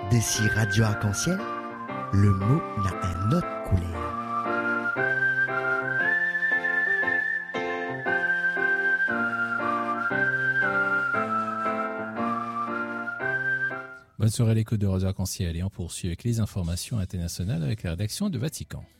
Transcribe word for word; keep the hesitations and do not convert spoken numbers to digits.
D'ici Radio Arc-en-Ciel, le mot n'a un autre couleur. Bonne soirée à l'écoute de Radio Arc-en-Ciel et on poursuit avec les informations internationales avec la rédaction de Vatican.